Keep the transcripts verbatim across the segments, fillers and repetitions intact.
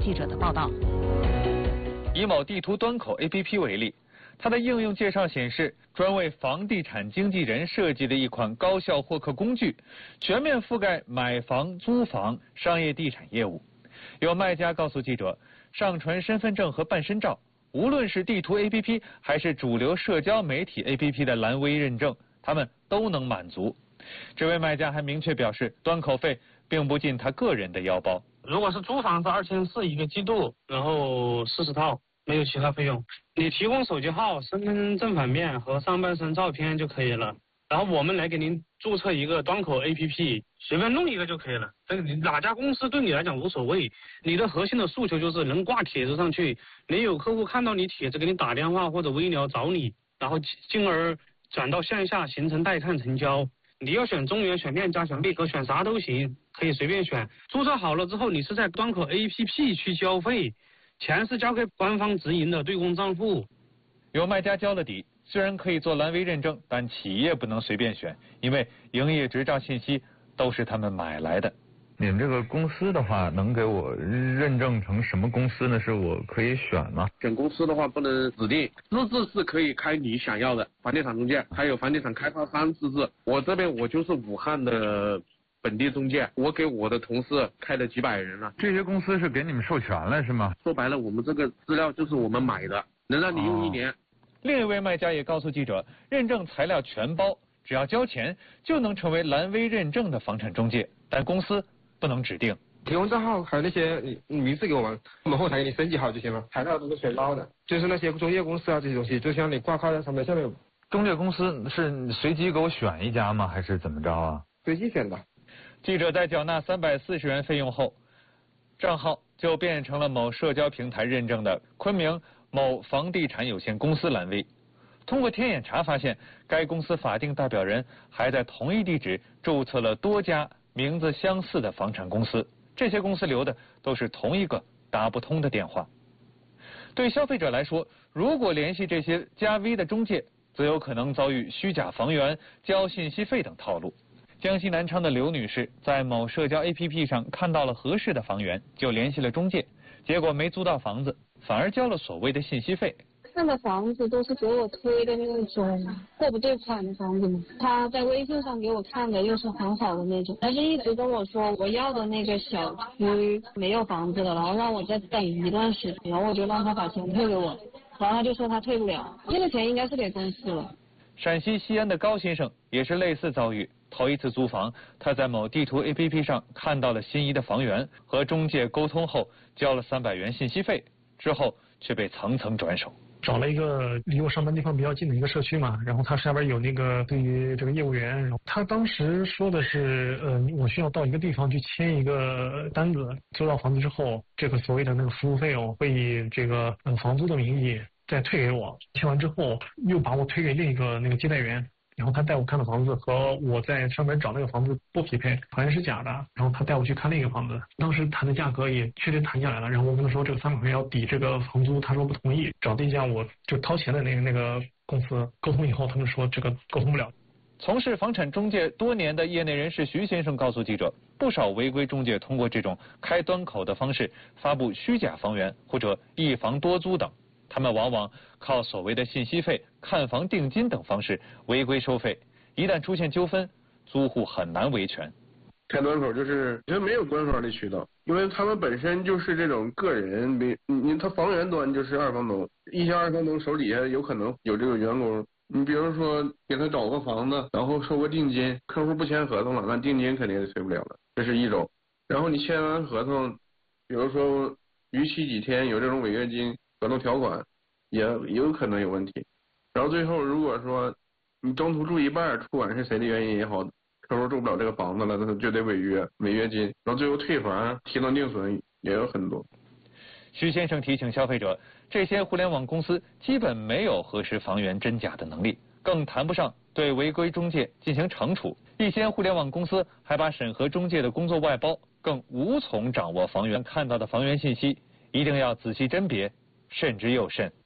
记者的报道。 以某地图端口 A P P 为例，它的应用介绍显示，专为房地产经纪人设计的一款高效获客工具，全面覆盖买房、租房、商业地产业务。有卖家告诉记者，上传身份证和办身照，无论是地图 A P P 还是主流社交媒体 A P P 的蓝 V 认证，他们都能满足。这位卖家还明确表示，端口费并不进他个人的腰包。 如果是租房是二千四一个季度，然后四十套，没有其他费用。你提供手机号、身份证反面和上半身照片就可以了。然后我们来给您注册一个端口 A P P， 随便弄一个就可以了。这个你哪家公司对你来讲无所谓，你的核心的诉求就是能挂帖子上去，你有客户看到你帖子给你打电话或者微聊找你，然后进而转到线下形成带看成交。你要选中原、选链家、选贝壳，选啥都行，可以随便选。注册好了之后，你是在端口 A P P 去交费，钱是交给官方直营的对公账户。 有卖家交了底，虽然可以做蓝 V 认证，但企业不能随便选，因为营业执照信息都是他们买来的。 你们这个公司的话，能给我认证成什么公司呢？是我可以选吗？ 选公司的话不能指定，资质是可以开你想要的房地产中介，还有房地产开发商资质。我这边我就是武汉的本地中介，我给我的同事开了几百人了。 这些公司是给你们授权了是吗？ 说白了，我们这个资料就是我们买的，能让你用一年。哦、 另一位卖家也告诉记者，认证材料全包，只要交钱就能成为蓝 V 认证的房产中介，但公司不能指定。 提供账号还有那些你名字给我们，我们后台给你升级好就行了，材料都是全包的。就是那些中介公司啊这些东西，就像你挂靠在上面，下面有中介公司是随机给我选一家吗？还是怎么着啊？ 随机选的。 记者在缴纳三百四十元费用后，账号就变成了某社交平台认证的昆明某房地产有限公司蓝 V。通过天眼查发现，该公司法定代表人还在同一地址注册了多家名字相似的房产公司，这些公司留的都是同一个打不通的电话。对消费者来说，如果联系这些加 V 的中介，则有可能遭遇虚假房源、交信息费等套路。江西南昌的刘女士在某社交 A P P 上看到了合适的房源，就联系了中介，结果没租到房子，反而交了所谓的信息费。 看的房子都是给我推的那种货不对款的房子嘛，他在微信上给我看的又是很好的那种，但是一直跟我说我要的那个小区没有房子了，然后让我再等一段时间，然后我就让他把钱退给我，然后他就说他退不了，这个钱应该是给公司了。 陕西西安的高先生也是类似遭遇，头一次租房，他在某地图 A P P 上看到了心仪的房源，和中介沟通后交了三百元信息费，之后却被层层转手。 找了一个离我上班地方比较近的一个社区嘛，然后他下边有那个对于这个业务员，然后他当时说的是，呃，我需要到一个地方去签一个单子，租到房子之后，这个所谓的那个服务费用会以这个呃房租的名义再退给我，签完之后又把我推给另一个那个接待员。然后他带我看的房子和我在上面找那个房子不匹配，好像是假的。然后他带我去看另一个房子，当时谈的价格也确实谈下来了。然后我跟他说这个三百块钱要抵这个房租，他说不同意。找对象我就掏钱的那个那个公司沟通以后，他们说这个沟通不了。 从事房产中介多年的业内人士徐先生告诉记者，不少违规中介通过这种开端口的方式发布虚假房源或者一房多租等。他们往往靠所谓的信息费、看房定金等方式违规收费，一旦出现纠纷，租户很难维权。 开端口就是因为没有官方的渠道，因为他们本身就是这种个人，没你他房源端就是二房东，一些二房东手底下有可能有这个员工，你比如说给他找个房子，然后收个定金，客户不签合同了，那定金肯定是退不了了，这是一种。然后你签完合同，比如说逾期几天有这种违约金。合同条款也有可能有问题，然后最后如果说你中途住一半，不管是谁的原因也好，客户住不了这个房子了，那就得违约，违约金，然后最后退还、提讹定损也有很多。 徐先生提醒消费者，这些互联网公司基本没有核实房源真假的能力，更谈不上对违规中介进行惩处。一些互联网公司还把审核中介的工作外包，更无从掌握房源看到的房源信息，一定要仔细甄别。慎之又慎。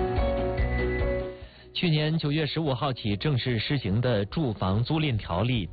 去年九月十五号起正式施行的住房租赁条例